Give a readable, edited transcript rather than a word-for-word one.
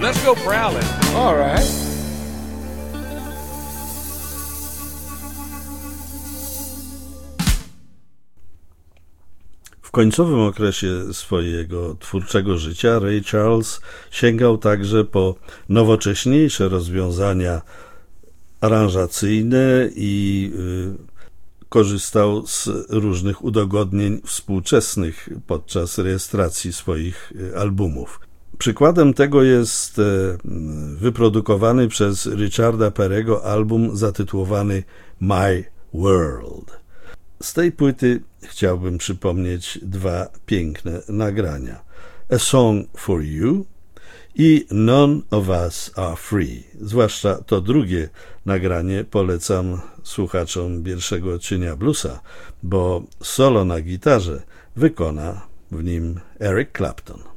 Let's go prowling. All right. W końcowym okresie swojego twórczego życia Ray Charles sięgał także po nowocześniejsze rozwiązania aranżacyjne i korzystał z różnych udogodnień współczesnych podczas rejestracji swoich albumów. Przykładem tego jest wyprodukowany przez Richarda Perego album zatytułowany My World. Z tej płyty chciałbym przypomnieć dwa piękne nagrania: A Song for You i None of Us Are Free. Zwłaszcza to drugie nagranie polecam słuchaczom pierwszego odcienia bluesa, bo solo na gitarze wykona w nim Eric Clapton.